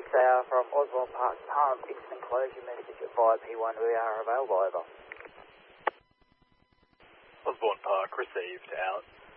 Tower from Osborne Park, Palm, Dixon Closure message via P1, we are available, over. Osborne Park received, out.